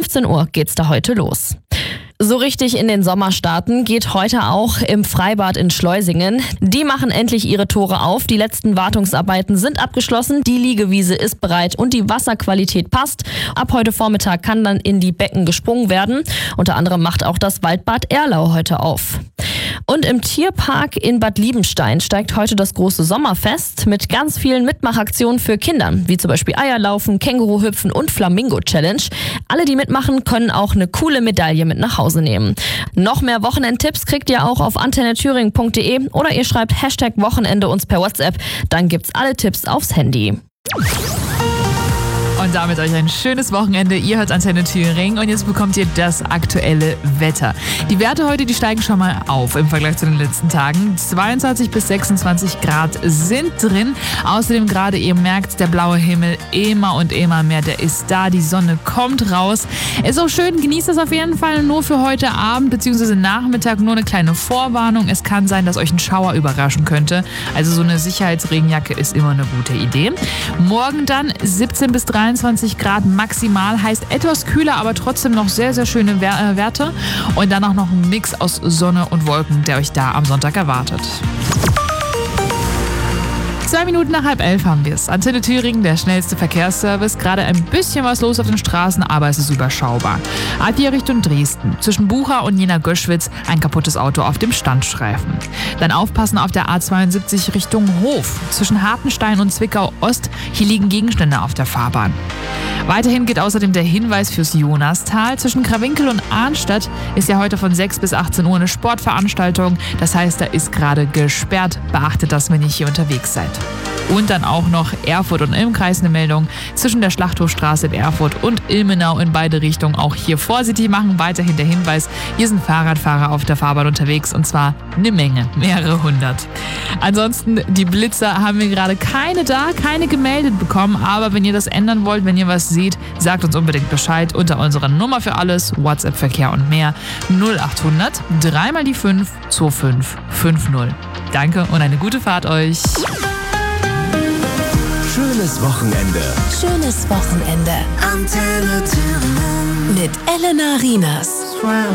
15 Uhr geht's da heute los. So richtig in den Sommer starten geht heute auch im Freibad in Schleusingen. Die machen endlich ihre Tore auf. Die letzten Wartungsarbeiten sind abgeschlossen. Die Liegewiese ist bereit und die Wasserqualität passt. Ab heute Vormittag kann dann in die Becken gesprungen werden. Unter anderem macht auch das Waldbad Erlau heute auf. Und im Tierpark in Bad Liebenstein steigt heute das große Sommerfest mit ganz vielen Mitmachaktionen für Kinder, wie zum Beispiel Eierlaufen, Känguruhüpfen und Flamingo-Challenge. Alle, die mitmachen, können auch eine coole Medaille mit nach Hause nehmen. Noch mehr Wochenendtipps kriegt ihr auch auf antennethüringen.de oder ihr schreibt #Wochenende uns per WhatsApp. Dann gibt's alle Tipps aufs Handy. Und damit euch ein schönes Wochenende. Ihr hört Antenne Thüringen und jetzt bekommt ihr das aktuelle Wetter. Die Werte heute, die steigen schon mal auf im Vergleich zu den letzten Tagen. 22 bis 26 Grad sind drin. Außerdem gerade, ihr merkt, der blaue Himmel immer und immer mehr, der ist da. Die Sonne kommt raus. Ist auch schön, genießt das auf jeden Fall. Nur für heute Abend bzw. Nachmittag nur eine kleine Vorwarnung. Es kann sein, dass euch ein Schauer überraschen könnte. Also so eine Sicherheitsregenjacke ist immer eine gute Idee. Morgen dann 17 bis 23 Grad maximal, heißt etwas kühler, aber trotzdem noch sehr, sehr schöne Werte. Und dann auch noch ein Mix aus Sonne und Wolken, der euch da am Sonntag erwartet. 2 Minuten nach 10:30 haben wir es. Antenne Thüringen, der schnellste Verkehrsservice. Gerade ein bisschen was los auf den Straßen, aber es ist überschaubar. A4 Richtung Dresden. Zwischen Bucha und Jena-Göschwitz ein kaputtes Auto auf dem Standstreifen. Dann aufpassen auf der A72 Richtung Hof. Zwischen Hartenstein und Zwickau-Ost. Hier liegen Gegenstände auf der Fahrbahn. Weiterhin geht außerdem der Hinweis fürs Jonastal. Zwischen Krawinkel und Arnstadt ist ja heute von 6 bis 18 Uhr eine Sportveranstaltung. Das heißt, da ist gerade gesperrt. Beachtet das, wenn ihr hier unterwegs seid. Und dann auch noch Erfurt und Ilmkreis eine Meldung. Zwischen der Schlachthofstraße in Erfurt und Ilmenau in beide Richtungen auch hier vorsichtig machen. Weiterhin der Hinweis, hier sind Fahrradfahrer auf der Fahrbahn unterwegs und zwar eine Menge, mehrere hundert. Ansonsten, die Blitzer haben wir gerade keine gemeldet bekommen. Aber wenn ihr das ändern wollt, wenn ihr was seht, sagt uns unbedingt Bescheid unter unserer Nummer für alles, WhatsApp-Verkehr und mehr 0800 3 mal die 5 2550. Danke und eine gute Fahrt euch. Schönes Wochenende. Schönes Wochenende. Antenne Thüringen. Mit Elena Rienas.